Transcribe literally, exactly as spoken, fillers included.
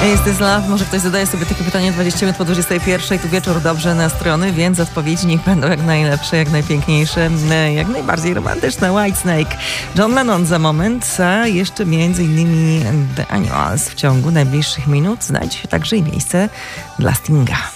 Jest This Love? Może ktoś zadaje sobie takie pytanie dwadzieścia minut po dwudziestej pierwszej. Tu wieczór dobrze nastrojony, więc odpowiedzi niech będą jak najlepsze, jak najpiękniejsze, jak najbardziej romantyczne. Whitesnake, John Lennon za moment, a jeszcze między innymi The Animals w ciągu najbliższych minut znajdzie się także i miejsce dla Stinga.